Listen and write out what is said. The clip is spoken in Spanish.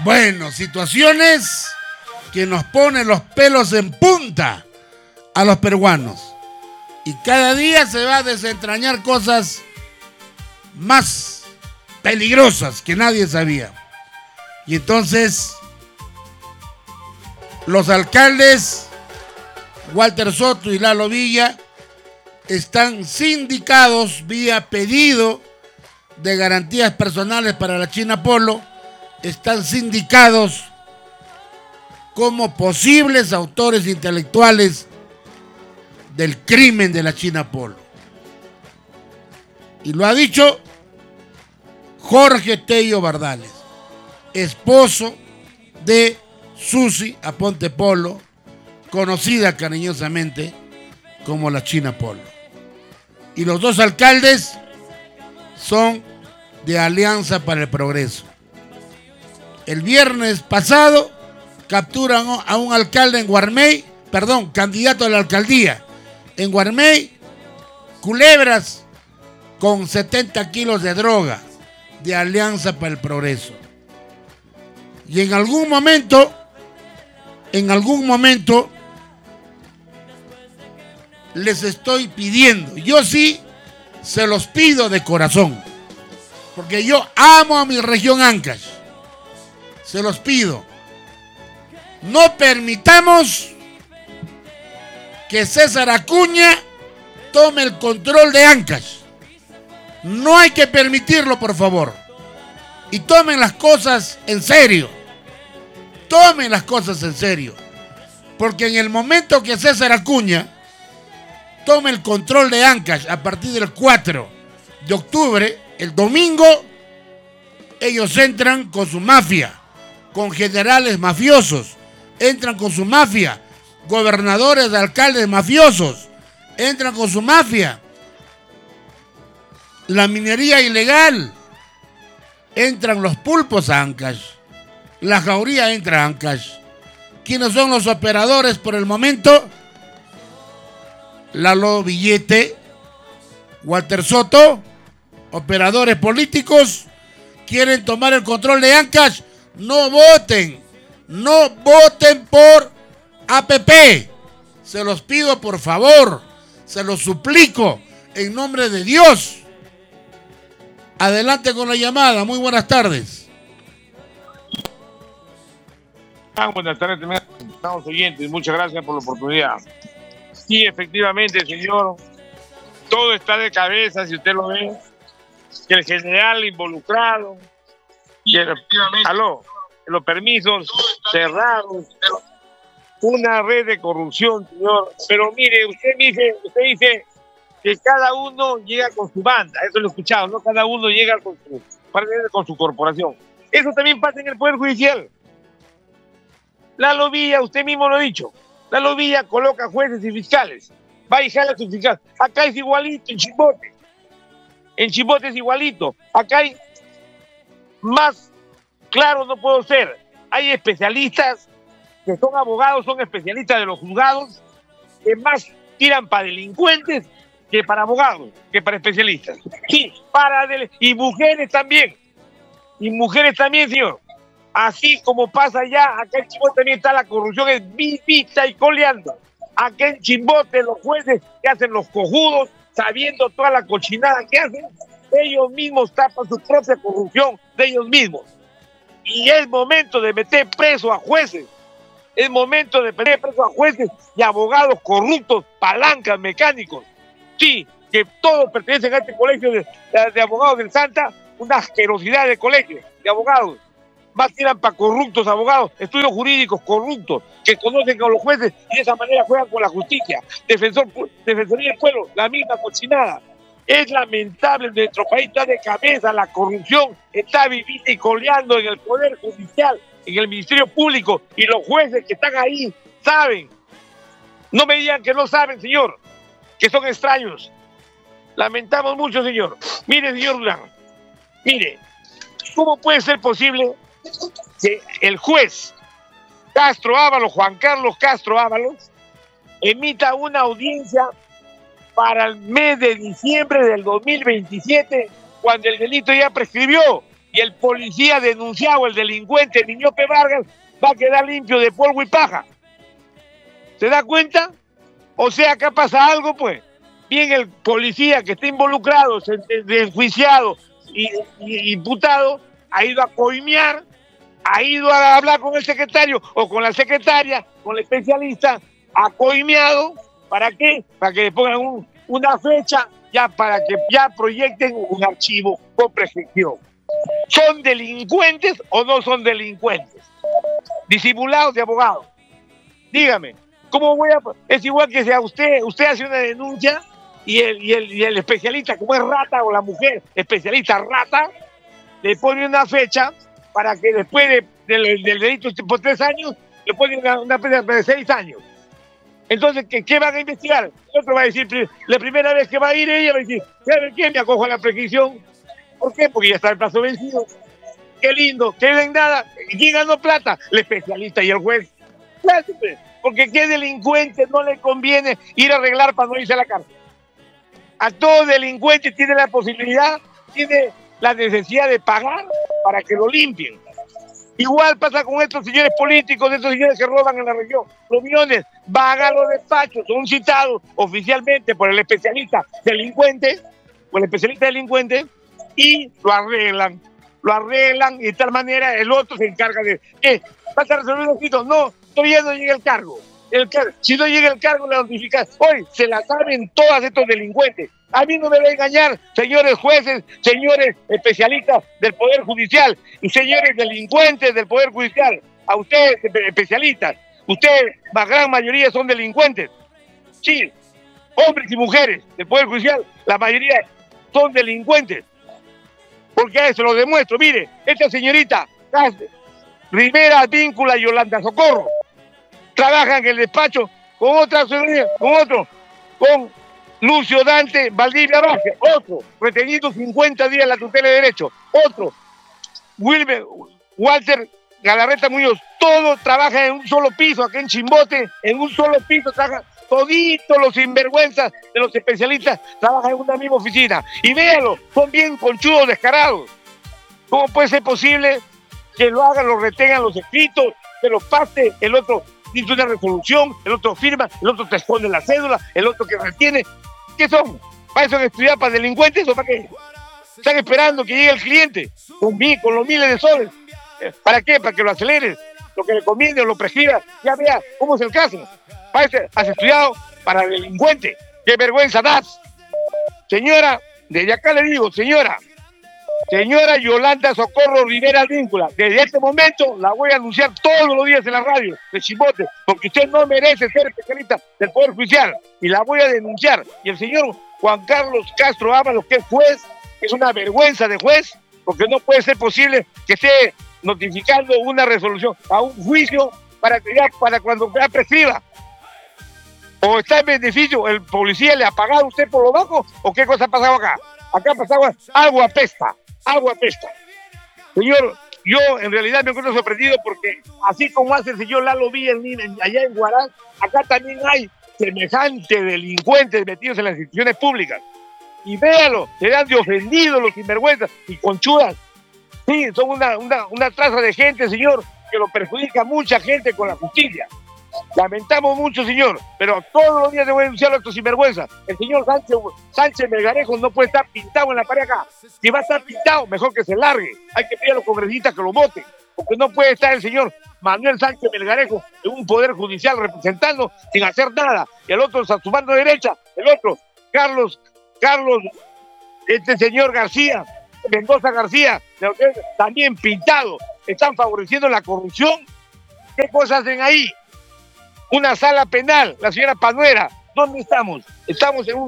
Bueno, situaciones que nos ponen los pelos en punta a los peruanos. Y cada día se va a desentrañar cosas más peligrosas que nadie sabía. Y entonces, los alcaldes Walter Soto y Lalo Villa están sindicados vía pedido de garantías personales para la China Polo, están sindicados como posibles autores intelectuales del crimen de la China Polo. Y lo ha dicho Jorge Tello Bardales, esposo de Susi Aponte Polo, conocida cariñosamente como la China Polo. Y los dos alcaldes son de Alianza para el Progreso. El viernes pasado capturan a un alcalde en Guarmey, candidato a la alcaldía en Guarmey, Culebras, con 70 kilos de droga de Alianza para el Progreso. Y en algún momento, les estoy pidiendo, yo sí se los pido de corazón, porque yo amo a mi región Ancash, se los pido, no permitamos que César Acuña tome el control de Ancash. No hay que permitirlo, por favor. Y tomen las cosas en serio. Tomen las cosas en serio. Porque en el momento que César Acuña tome el control de Ancash a partir del 4 de octubre, el domingo, ellos entran con su mafia, con generales mafiosos, entran con su mafia, gobernadores, alcaldes mafiosos, entran con su mafia, la minería ilegal, entran los pulpos a Ancash, la jauría entra a Ancash. ¿Quiénes son los operadores por el momento? Lalo Billete, Walter Soto, operadores políticos, quieren tomar el control de Ancash. No voten por APP. Se los pido, por favor, se los suplico en nombre de Dios. Adelante con la llamada. Muy buenas tardes. Buenas tardes, estamos oyentes. Muchas gracias por la oportunidad. Sí, efectivamente, señor, todo está de cabeza, si usted lo ve, que el general involucrado, y los permisos cerrados, una red de corrupción, señor. Pero mire, usted dice que cada uno llega con su banda, eso lo he escuchado, ¿no? Cada uno llega con su corporación. Eso también pasa en el Poder Judicial. Lalo Villa, usted mismo lo ha dicho, Lalo Villa coloca jueces y fiscales, va y jala a sus fiscales. Acá es igualito, en Chimbote es igualito. Acá hay más claro, no puedo ser. Hay especialistas que son abogados, son especialistas de los juzgados, que más tiran para delincuentes que para abogados, que para especialistas. Sí, y mujeres también. Y mujeres también, señor. Así como pasa allá, acá en Chimbote también está la corrupción, es vivita y coleando. Acá en Chimbote los jueces que hacen los cojudos, sabiendo toda la cochinada que hacen, ellos mismos tapan su propia corrupción de ellos mismos. Y es momento de meter preso a jueces. Es momento de meter preso a jueces y abogados corruptos, palancas, mecánicos. Sí, que todos pertenecen a este colegio de abogados del Santa, una asquerosidad de colegio de abogados. Más tiran para corruptos abogados, estudios jurídicos corruptos, que conocen a los jueces y de esa manera juegan con la justicia. Defensoría del Pueblo, la misma cochinada. Es lamentable, nuestro país está de cabeza, la corrupción está vivita y coleando en el Poder Judicial, en el Ministerio Público, y los jueces que están ahí saben. No me digan que no saben, señor, que son extraños. Lamentamos mucho, señor. Mire, señor Durán, mire, ¿cómo puede ser posible que el juez Juan Carlos Castro Ábalos, emita una audiencia para el mes de diciembre del 2027, cuando el delito ya prescribió y el policía denunciado, el delincuente Niñope Vargas, va a quedar limpio de polvo y paja. ¿Se da cuenta? O sea, acá pasa algo, pues. Bien, el policía que está involucrado, enjuiciado y imputado, ha ido a coimear, ha ido a hablar con el secretario o con la secretaria, con el especialista, ha coimeado. ¿Para qué? Para que le pongan una fecha ya para que ya proyecten un archivo con prescripción. ¿Son delincuentes o no son delincuentes? Disimulados de abogados. Dígame, ¿cómo voy a...? Es igual que sea usted hace una denuncia y el especialista, como es rata, o la mujer especialista rata, le pone una fecha para que después del delito por 3 años, le pone una pena de 6 años. Entonces, ¿qué van a investigar? El otro va a decir, la primera vez que va a ir ella va a decir, ¿sabe qué? Me acojo a la prescripción. ¿Por qué? Porque ya está el plazo vencido. Qué lindo, que ven nada. ¿Quién ganó plata? El especialista y el juez. Porque qué delincuente no le conviene ir a arreglar para no irse a la cárcel. A todo delincuente tiene la posibilidad, tiene la necesidad de pagar para que lo limpien. Igual pasa con estos señores políticos, estos señores que roban en la región. Los millones van a los despachos, son citados oficialmente por el especialista delincuente, y lo arreglan y de tal manera el otro se encarga de ¿qué? ¿Vas a resolver los hitos? No, todavía no llega el cargo. Si no llega el cargo, la notificación. Hoy se la saben todas estos delincuentes. A mí no me va a engañar, señores jueces, señores especialistas del Poder Judicial y señores delincuentes del Poder Judicial. A ustedes, especialistas, ustedes, la gran mayoría son delincuentes. Sí, hombres y mujeres del Poder Judicial, la mayoría son delincuentes. Porque a eso lo demuestro. Mire, esta señorita Rivera Víncula Yolanda Socorro trabaja en el despacho con Lucio Dante Valdivia Vázquez, otro, retenido 50 días la tutela de derecho, otro, Walter Galarreta Muñoz, todos trabajan en un solo piso, acá en Chimbote, en un solo piso trabajan, toditos los sinvergüenzas de los especialistas trabajan en una misma oficina. Y véanlo, son bien conchudos, descarados. ¿Cómo puede ser posible que lo hagan, lo retengan los escritos, que los pase, el otro dice una resolución, el otro firma, el otro te esconde la cédula, el otro que retiene? ¿Qué son? ¿Para eso estudiar para delincuentes o para qué? Están esperando que llegue el cliente con los miles de soles. ¿Para qué? Para que lo acelere, lo que le conviene o lo prescriba. Ya vea cómo es el caso. Para eso has estudiado para delincuente. ¡Qué vergüenza das! Señora, desde acá le digo, señora Yolanda Socorro Rivera Víncula, desde este momento la voy a anunciar todos los días en la radio de Chimbote, porque usted no merece ser especialista del Poder Judicial, y la voy a denunciar. Y el señor Juan Carlos Castro Ábalos, que es juez, es una vergüenza de juez, porque no puede ser posible que esté notificando una resolución a un juicio para cuando ya prescriba. ¿O está en beneficio? ¿El policía le ha pagado a usted por lo bajo? ¿O qué cosa ha pasado acá? Acá ha pasado algo apesta. Señor, yo en realidad me encuentro sorprendido porque así como hace el señor Lalo Villa allá en Huarán, acá también hay semejantes delincuentes metidos en las instituciones públicas. Y véalo, se dan de ofendidos los sinvergüenzas y conchudas. Sí, son una traza de gente, señor, que lo perjudica a mucha gente con la justicia. Lamentamos mucho, señor, pero todos los días le voy a denunciar a estos sinvergüenzas. El señor Sánchez Melgarejo no puede estar pintado en la pared acá. Si va a estar pintado, mejor que se largue. Hay que pedir a los congresistas que lo voten, porque no puede estar el señor Manuel Sánchez Melgarejo en un poder judicial representando sin hacer nada. Y el otro, a su mano derecha, el otro, Carlos, este señor Mendoza García, también pintado. Están favoreciendo la corrupción. ¿Qué cosas hacen ahí? Una sala penal, la señora Panuera. ¿Dónde estamos? Estamos en un